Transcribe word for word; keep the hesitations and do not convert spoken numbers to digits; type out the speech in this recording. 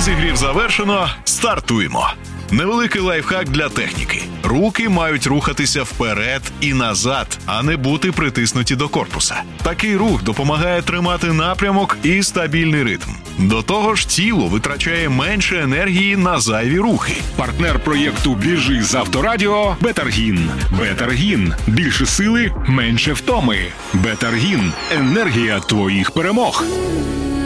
Розігрів завершено. Стартуємо. Невеликий лайфхак для техніки. Руки мають рухатися вперед і назад, а не бути притиснуті до корпуса. Такий рух допомагає тримати напрямок і стабільний ритм. До того ж, тіло витрачає менше енергії на зайві рухи. Партнер проєкту «Біжи з Авторадіо» – Бетаргін. Бетаргін. Більше сили, менше втоми. Бетаргін. Енергія твоїх перемог.